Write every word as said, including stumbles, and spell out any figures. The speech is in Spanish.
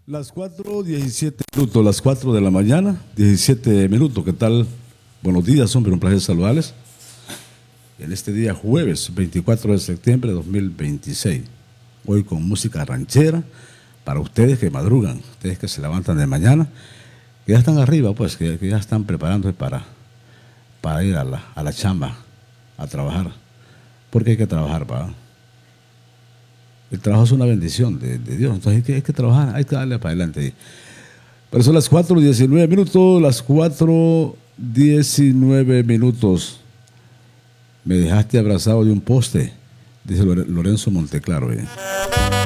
Las cuatro diecisiete minutos, las cuatro de la mañana, diecisiete minutos. ¿Qué tal? Buenos días, hombre, un placer saludarles. En este día jueves, veinticuatro de septiembre de dos mil veintiséis. Hoy con música ranchera para ustedes que madrugan, ustedes que se levantan de mañana, que ya están arriba, pues, que, que ya están preparándose para, para ir a la, a la chamba, a trabajar. Porque hay que trabajar, ¿va? El trabajo es una bendición de, de Dios, entonces hay que, hay que trabajar, hay que darle para adelante. Pero son las cuatro diecinueve minutos, las cuatro diecinueve minutos. Me dejaste abrazado de un poste, dice Lorenzo Monteclaro. ¿eh?